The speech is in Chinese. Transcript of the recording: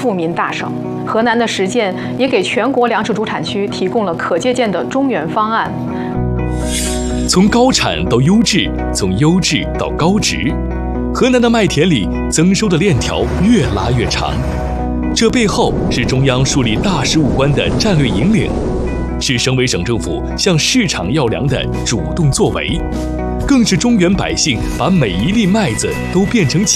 富民大省。河南的实践也给全国粮食主产区提供了可借鉴的中原方案。 从高产到优质，从优质到高值，河南的麦田里增收的链条越拉越长。这背后是中央树立大15关的战略引领，是省委省政府向市场要粮的主动作为，更是中原百姓把每一粒麦子都变成